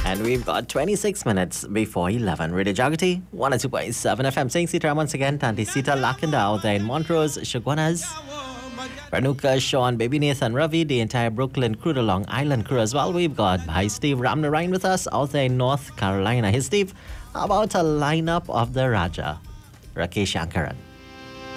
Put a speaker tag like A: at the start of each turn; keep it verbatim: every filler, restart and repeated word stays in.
A: And we've got twenty-six minutes before eleven. Radio Jagati, one oh two point seven F M. Saying Sita once again, Tanti Sita Lakanda there in Montrose, Shagwanas. Ranuka, Sean, Baby Nathan, Ravi, the entire Brooklyn crew, the Long Island crew as well. We've got Bhai Steve Ramnarayan with us out there in North Carolina. Hey Steve, how about a lineup of the Raja? Rakesh Shankaran.